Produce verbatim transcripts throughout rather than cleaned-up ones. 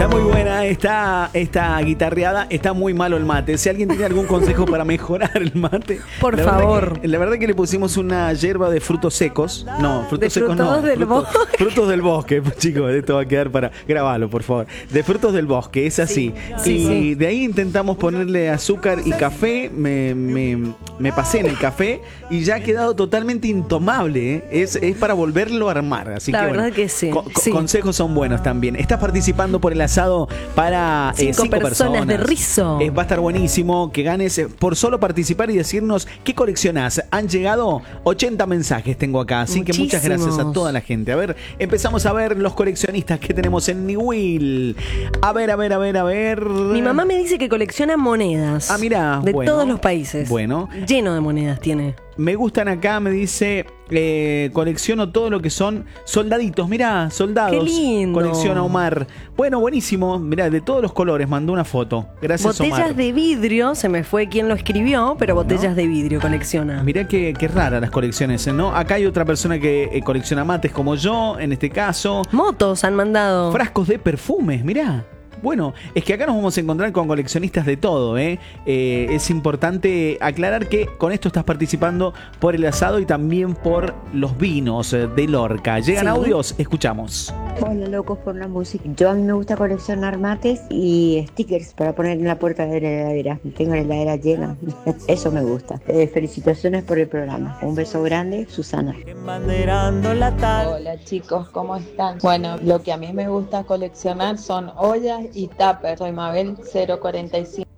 Está muy buena esta, esta guitarreada. Está muy malo el mate. Si alguien tiene algún consejo para mejorar el mate, por la favor. Verdad que, la verdad que le pusimos una yerba de frutos secos. No, frutos de secos frutos no. Del frutos, bosque. frutos del bosque. Chicos, esto va a quedar para. Grabalo, por favor. De frutos del bosque, es así. Sí, y sí. de ahí intentamos ponerle azúcar y café. Me, me, me pasé en el café y ya ha quedado totalmente intomable. ¿eh? Es, es para volverlo a armar. Así la que, verdad bueno, que sí. co- sí. Consejos son buenos también. Estás participando por el asado para eh, cinco, cinco personas, personas de rizo. Eh, va a estar buenísimo que ganes eh, por solo participar y decirnos qué coleccionás. Han llegado ochenta mensajes, tengo acá. Así Muchísimos. que muchas gracias a toda la gente. A ver, empezamos a ver los coleccionistas que tenemos en Niwil. A ver, a ver, a ver, a ver. Mi mamá me dice que colecciona monedas. Ah, mira, de bueno. todos los países. Bueno. Lleno de monedas tiene. Me gustan acá, me dice, eh, colecciono todo lo que son soldaditos. Mirá, soldados. Qué lindo. Colecciona Omar. Bueno, buenísimo. Mirá, de todos los colores, mandó una foto. Gracias, Botellas Omar. de vidrio, se me fue quien lo escribió, pero Bueno. botellas de vidrio colecciona. Mirá qué, qué rara las colecciones, ¿no? Acá hay otra persona que eh, colecciona mates como yo, en este caso. Motos han mandado. Frascos de perfumes, mirá. Bueno, es que acá nos vamos a encontrar con coleccionistas de todo, ¿eh? Eh, es importante aclarar que con esto estás participando por el asado y también por los vinos eh, de Lorca. Llegan Sí. audios, escuchamos. Hola, locos por la música. Yo a mí me gusta coleccionar mates y stickers para poner en la puerta de la heladera. Tengo la heladera llena. Eso me gusta. Eh, felicitaciones por el programa. Un beso grande, Susana. Hola chicos, ¿cómo están? Bueno, lo que a mí me gusta coleccionar son ollas y tuppers. Soy Mabel cero cuarenta y cinco.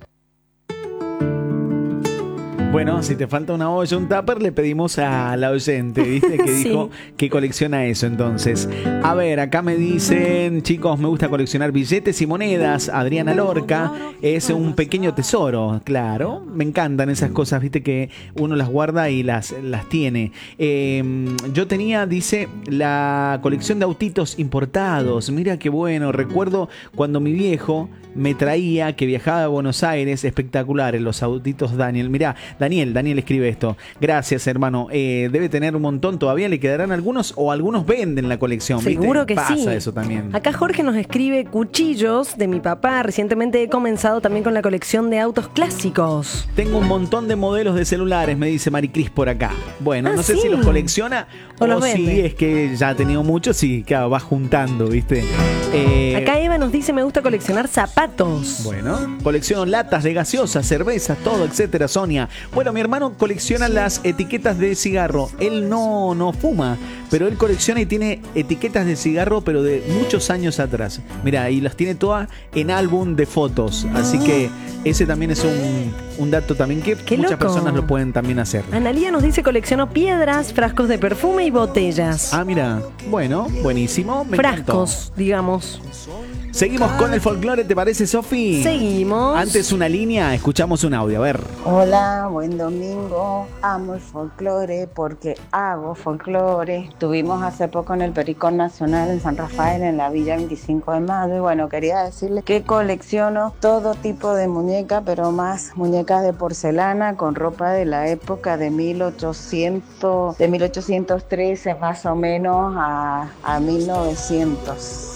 Bueno, si te falta una olla, un tupper, le pedimos a la oyente, ¿viste? Que Sí. dijo que colecciona eso, entonces. A ver, acá me dicen, chicos, me gusta coleccionar billetes y monedas. Adriana Lorca, es un pequeño tesoro, claro. Me encantan esas cosas, ¿viste? Que uno las guarda y las, las tiene. Eh, yo tenía, dice, la colección de autitos importados. Mira qué bueno. Recuerdo cuando mi viejo me traía, que viajaba a Buenos Aires, espectaculares los autitos Daniel. Mirá, Daniel, Daniel escribe esto. Gracias, hermano. Eh, debe tener un montón, todavía le quedarán algunos o algunos venden la colección. Seguro ¿viste? que Pasa sí. Pasa eso también. Acá Jorge nos escribe cuchillos de mi papá. Recientemente he comenzado también con la colección de autos clásicos. Tengo un montón de modelos de celulares, me dice Maricris por acá. Bueno, Ah, no sé sí. si los colecciona O o, los si vende. es que ya ha tenido muchos y claro, va juntando, ¿viste? Eh, Acá Eva nos dice me gusta coleccionar zapatos. Bueno, colecciono latas de gaseosas, cervezas, todo, etcétera, Sonia. Bueno, mi hermano colecciona las etiquetas de cigarro. Él no, no fuma, pero él colecciona y tiene etiquetas de cigarro, pero de muchos años atrás. Mira, y las tiene todas en álbum de fotos. Así que ese también es un, un dato también que Qué muchas loco. personas lo pueden también hacer. Analía nos dice colecciono piedras, frascos de perfume y botellas. Ah, mira, bueno, buenísimo. Me Frascos, digamos. encantó. Seguimos con el folclore, ¿te parece, Sofi? Seguimos. Antes una línea, escuchamos un audio, a ver. Hola, buen domingo. Amo el folclore porque hago folclore. Estuvimos hace poco en el Pericón Nacional en San Rafael, en la Villa veinticinco de mayo. Y bueno, quería decirles que colecciono todo tipo de muñecas, pero más muñecas de porcelana con ropa de la época de mil ochocientos, de mil ochocientos trece más o menos a, a mil novecientos.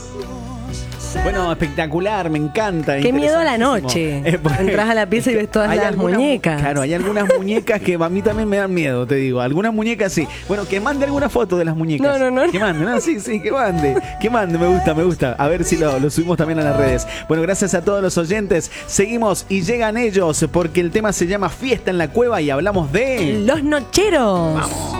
Bueno, espectacular, me encanta. Qué miedo a la interesantísimo. noche. Eh, pues, Entras a la pieza y ves todas hay las algunas- muñecas. Claro, hay algunas muñecas que a mí también me dan miedo, te digo. Algunas muñecas sí. Bueno, que mande alguna foto de las muñecas. No, no, no. Que mande, no, sí, sí, que mande. Que mande, me gusta, me gusta. A ver si lo, lo subimos también a las redes. Bueno, gracias a todos los oyentes. Seguimos y llegan ellos porque el tema se llama Fiesta en la Cueva y hablamos de... Los nocheros. Vamos.